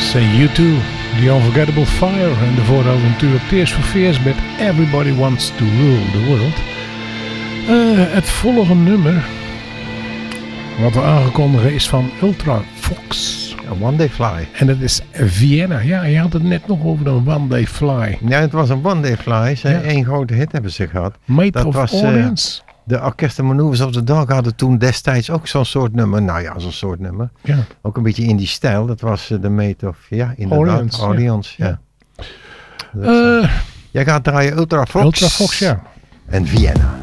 was U2, The Unforgettable Fire. En daarvoor hadden we natuurlijk Tears for Fears met Everybody Wants to Rule the World. Het volgende nummer, wat we aangekondigd is van Ultra Fox. One Day Fly. En dat is Vienna. Ja, je had het net nog over een One Day Fly. Ja, het was een One Day Fly. Eén grote hit hebben ze gehad. Made dat of was, Orleans. De Orchestra Manoeuvres of the Dog hadden toen destijds ook zo'n soort nummer. Nou ja, zo'n soort nummer. Ja. Ook een beetje in die stijl. Dat was de Made of, ja, inderdaad. Orleans, ja. Jij gaat draaien Ultra Fox. Ultra Fox, ja. En Vienna.